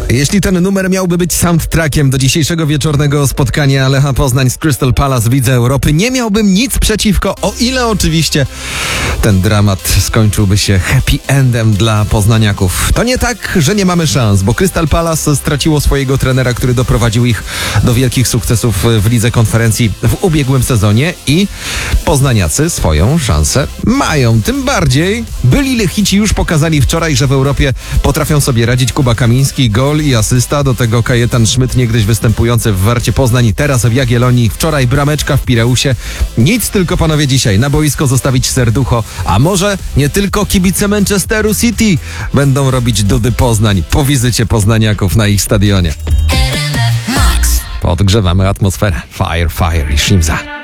Jeśli ten numer miałby być soundtrackiem do dzisiejszego wieczornego spotkania Lecha Poznań z Crystal Palace w Lidze Europy, nie miałbym nic przeciwko, o ile oczywiście ten dramat skończyłby się happy endem dla poznaniaków. To nie tak, że nie mamy szans, bo Crystal Palace straciło swojego trenera, który doprowadził ich do wielkich sukcesów w Lidze Konferencji w ubiegłym sezonie i poznaniacy swoją szansę mają. Tym bardziej byli Lechici już pokazali wczoraj, że w Europie potrafią sobie radzić. Kuba Kamiński, gol i asysta, do tego Kajetan Szmyt, niegdyś występujący w Warcie Poznań, teraz w Jagiellonii, wczoraj brameczka w Pireusie. Nic, tylko panowie dzisiaj na boisko zostawić serducho, a może nie tylko kibice Manchesteru City będą robić dudy Poznań po wizycie poznaniaków na ich stadionie. Podgrzewamy atmosferę. Fire i Shimza.